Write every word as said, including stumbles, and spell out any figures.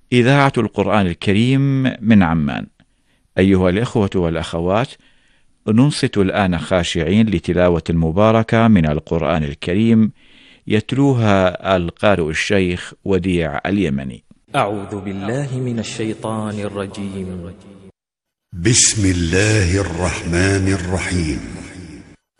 إذاعة القرآن الكريم من عمان. أيها الإخوة والأخوات، ننصت الآن خاشعين لتلاوة مباركة من القرآن الكريم يتلوها القارئ الشيخ وديع اليمني. أعوذ بالله من الشيطان الرجيم. بسم الله الرحمن الرحيم.